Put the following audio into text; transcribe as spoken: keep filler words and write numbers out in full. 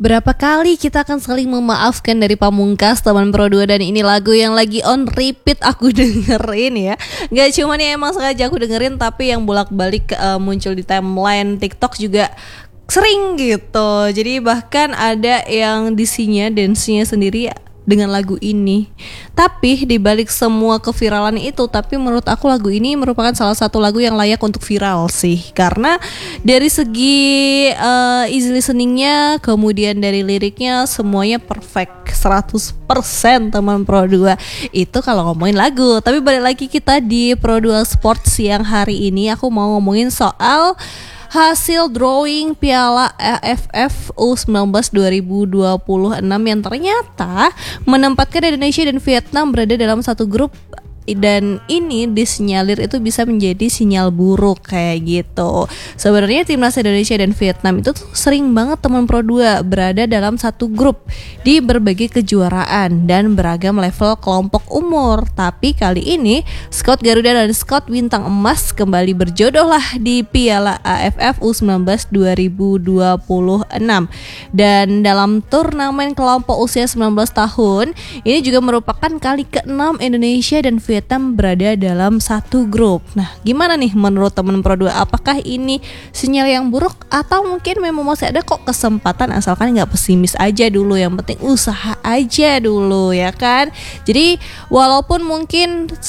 Berapa kali kita akan saling memaafkan dari Pamungkas, Teman Pro dua, dan ini lagu yang lagi on repeat aku dengerin ya. Gak cuma nih emang sengaja aku dengerin, tapi yang bolak-balik uh, muncul di timeline TikTok juga sering gitu. Jadi bahkan ada yang disinya, dance-nya sendiri dengan lagu ini. Tapi dibalik semua keviralan itu, tapi menurut aku lagu ini merupakan salah satu lagu yang layak untuk viral sih. Karena dari segi uh, easy listeningnya, kemudian dari liriknya, semuanya perfect seratus persen Teman Pro dua. Itu kalau ngomongin lagu. Tapi balik lagi kita di Pro dua Sports siang hari ini, aku mau ngomongin soal hasil drawing Piala A F F U sembilan belas dua ribu dua puluh enam yang ternyata menempatkan Indonesia dan Vietnam berada dalam satu grup, dan ini disinyalir itu bisa menjadi sinyal buruk kayak gitu. Sebenarnya timnas Indonesia dan Vietnam itu tuh sering banget Teman Pro dua berada dalam satu grup di berbagai kejuaraan dan beragam level kelompok umur. Tapi kali ini Squad Garuda dan Squad Bintang Emas kembali berjodoh lah di Piala A F F U sembilan belas dua ribu dua puluh enam. Dan dalam turnamen kelompok usia sembilan belas tahun ini juga merupakan kali keenam Indonesia dan Vietnam Vietnam berada dalam satu grup. Nah, gimana nih menurut Teman Pro dua? Apakah ini sinyal yang buruk atau mungkin memang masih ada kok kesempatan, asalkan nggak pesimis aja dulu, yang penting usaha aja dulu ya kan? Jadi walaupun mungkin